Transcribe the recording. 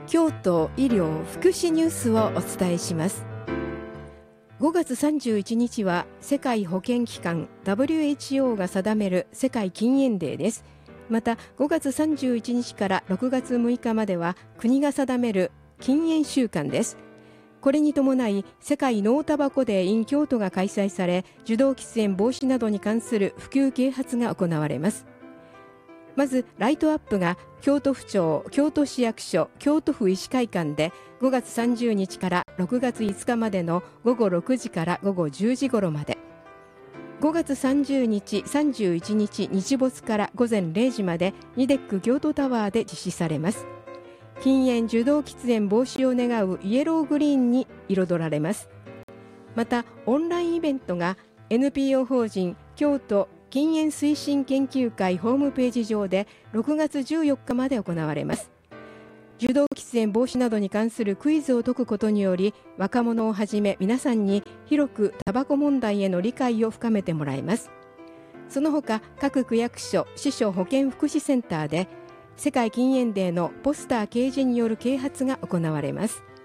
京都医療福祉ニュースをお伝えします。5月31日は世界保健機関 WHO が定める世界禁煙デーです。また5月31日から6月6日までは国が定める禁煙週間です。これに伴い世界ノータバコデー in 京都が開催され、受動喫煙防止などに関する普及啓発が行われます。まずライトアップが京都府庁、京都市役所、京都府医師会館で5月30日から6月5日までの午後6時から午後10時頃まで、5月30日、31日日没から午前0時までニデック京都タワーで実施されます。禁煙受動喫煙防止を願うイエローグリーンに彩られます。またオンラインイベントが NPO 法人京都禁煙推進研究会ホームページ上で6月14日まで行われます。受動喫煙防止などに関するクイズを解くことにより、若者をはじめ皆さんに広くタバコ問題への理解を深めてもらいます。その他、各区役所、市所保健福祉センターで世界禁煙デーのポスター掲示による啓発が行われます。